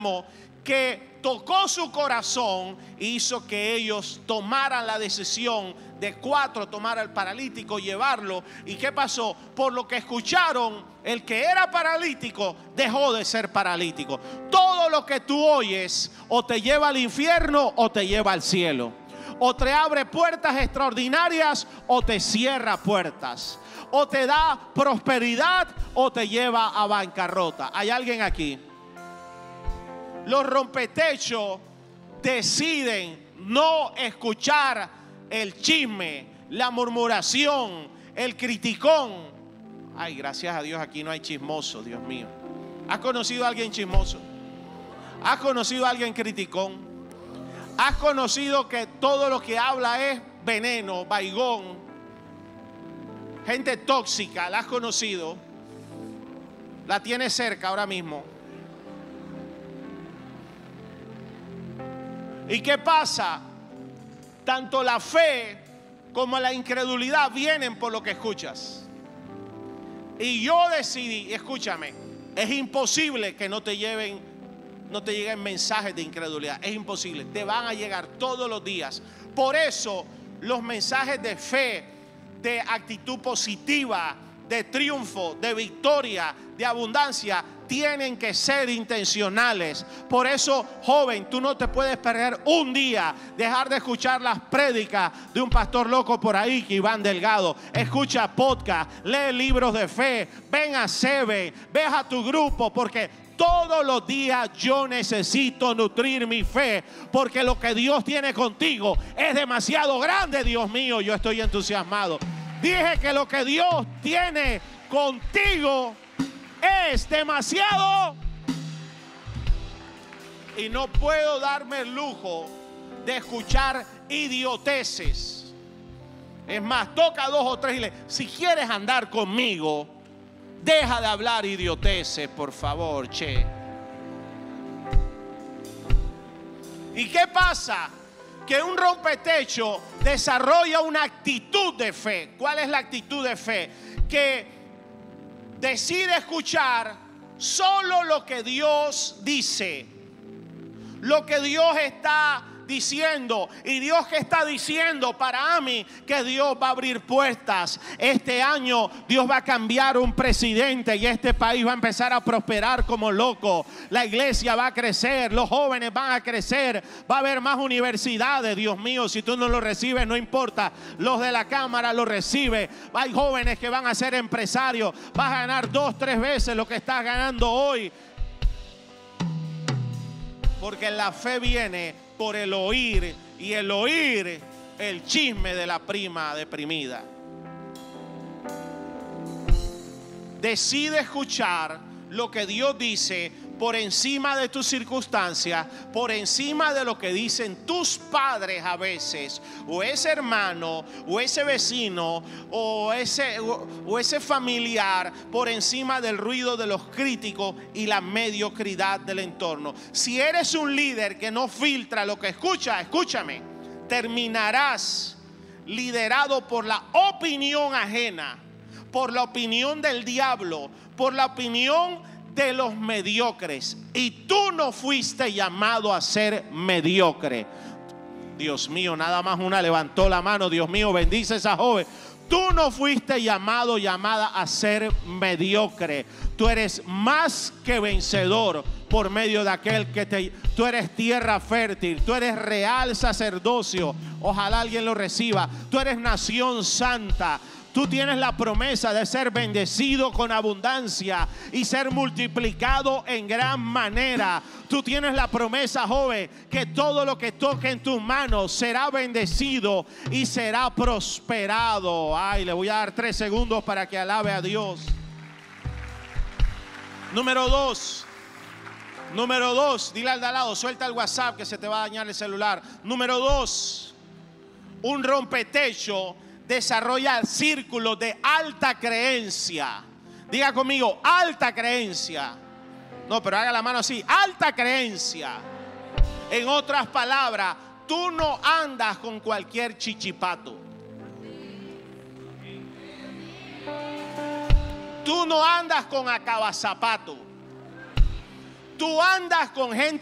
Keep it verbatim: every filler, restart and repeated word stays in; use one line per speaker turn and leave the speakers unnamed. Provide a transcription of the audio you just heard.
que tocó su corazón e hizo que ellos tomaran la decisión de cuatro tomar al paralítico, llevarlo. ¿Y qué pasó? Por lo que escucharon, el que era paralítico dejó de ser paralítico. Todo lo que tú oyes o te lleva al infierno o te lleva al cielo. O te abre puertas extraordinarias o te cierra puertas. O te da prosperidad o te lleva a bancarrota. ¿Hay alguien aquí? Los rompetechos deciden no escuchar el chisme, la murmuración, el criticón. Ay, gracias a Dios aquí no hay chismoso, Dios mío. ¿Has conocido a alguien chismoso? ¿Has conocido a alguien criticón? ¿Has conocido que todo lo que habla es veneno, vaigón? Gente tóxica, ¿la has conocido? La tienes cerca ahora mismo. ¿Y qué pasa? Tanto la fe como la incredulidad vienen por lo que escuchas. Y yo decidí, escúchame, es imposible que no te lleven, no te lleguen mensajes de incredulidad. Es imposible, te van a llegar todos los días. Por eso los mensajes de fe, de actitud positiva, de triunfo, de victoria, de abundancia, tienen que ser intencionales. Por eso, joven, tú no te puedes perder un día, dejar de escuchar las prédicas de un pastor loco por ahí, que Iván Delgado. Escucha podcast, lee libros de fe, ven a Sebe, ve a tu grupo, porque todos los días yo necesito nutrir mi fe, porque lo que Dios tiene contigo es demasiado grande, Dios mío. Yo estoy entusiasmado. Dije que lo que Dios tiene contigo es demasiado. Y no puedo darme el lujo de escuchar idioteces. Es más, toca dos o tres y le, si quieres andar conmigo, deja de hablar idioteces, por favor, che. ¿Y qué pasa? Que un rompetecho desarrolla una actitud de fe. ¿Cuál es la actitud de fe? Que decide escuchar solo lo que Dios dice, lo que Dios está diciendo. Y Dios que está diciendo para mí que Dios va a abrir puertas. Este año Dios va a cambiar un presidente y este país va a empezar a prosperar como loco. La iglesia va a crecer, los jóvenes van a crecer, va a haber más universidades. Dios mío, si tú no lo recibes no importa, los de la cámara lo reciben. Hay jóvenes que van a ser empresarios, vas a ganar dos, tres veces lo que estás ganando hoy. Porque la fe viene por el oír, y el oír el chisme de la prima deprimida. Decide escuchar lo que Dios dice por encima de tus circunstancias, por encima de lo que dicen tus padres a veces, o ese hermano, o ese vecino, o ese, o, o ese familiar, por encima del ruido de los críticos y la mediocridad del entorno. Si eres un líder que no filtra lo que escucha, escúchame, terminarás liderado por la opinión ajena, por la opinión del diablo, por la opinión de los mediocres. Y tú no fuiste llamado a ser mediocre. Dios mío, nada más una levantó la mano. Dios mío, bendice a esa joven. Tú no fuiste llamado, llamada a ser mediocre. Tú eres más que vencedor por medio de aquel que te... Tú eres tierra fértil, tú eres real sacerdocio. Ojalá alguien lo reciba. Tú eres nación santa. Tú tienes la promesa de ser bendecido con abundancia y ser multiplicado en gran manera. Tú tienes la promesa, joven, que todo lo que toque en tus manos será bendecido y será prosperado. Ay, le voy a dar tres segundos para que alabe a Dios. Número dos. Número dos. Dile al de al lado, suelta el WhatsApp que se te va a dañar el celular. Número dos. Un rompetecho desarrolla círculos de alta creencia. Diga conmigo, alta creencia. No, pero haga la mano así, alta creencia. En otras palabras, tú no andas con cualquier chichipato. Tú no andas con acabazapato. tú andas con gente